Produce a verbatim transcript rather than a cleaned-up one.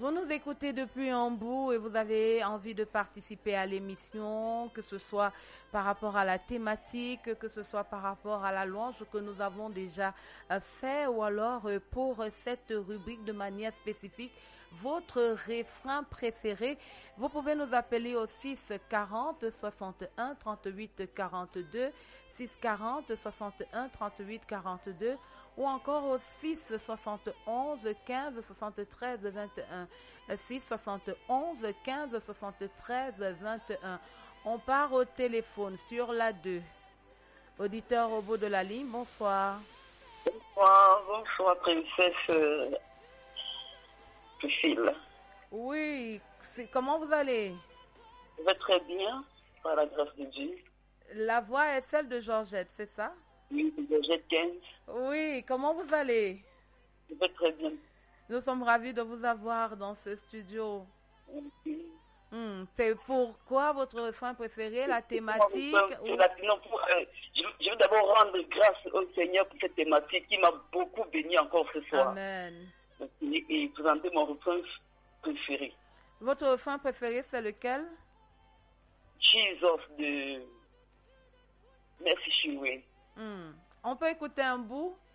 Vous nous écoutez depuis un bout et vous avez envie de participer à l'émission, que ce soit par rapport à la thématique, que ce soit par rapport à la louange que nous avons déjà fait, ou alors pour cette rubrique de manière spécifique, votre refrain préféré. Vous pouvez nous appeler au six quarante soixante et un trente-huit quarante-deux, six quarante soixante et un trente-huit quarante-deux, ou encore au six soixante et onze quinze soixante-treize vingt et un, six soixante et onze quinze soixante-treize vingt et un. On part au téléphone sur la deux. Auditeur au bout de la ligne, bonsoir. Bonsoir, bonsoir princesse euh, Priscille. Oui, c'est, comment vous allez? Je vais très bien, par la grâce de Dieu. La voix est celle de Georgette, c'est ça? Oui, Georgette quinze. Oui, comment vous allez? Je vais très bien. Nous sommes ravis de vous avoir dans ce studio. Oui. Hmm, c'est pourquoi votre refrain préféré, la thématique ou... la, non, pour, euh, je, je veux d'abord rendre grâce au Seigneur pour cette thématique qui m'a beaucoup béni encore ce soir. Amen. Et, et présenter mon refrain préféré. Votre refrain préféré, c'est lequel? Jesus de Merci Choué. Hmm. On peut écouter un bout?